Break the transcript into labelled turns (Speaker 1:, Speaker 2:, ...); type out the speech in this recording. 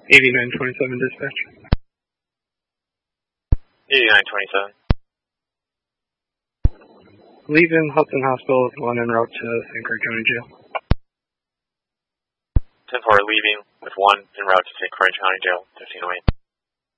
Speaker 1: 8927 dispatch.
Speaker 2: 8927.
Speaker 1: Leaving Hudson Hospital with one en route to St. Croix County Jail.
Speaker 2: 10-4 leaving with one en route to St. Croix County Jail, 1508.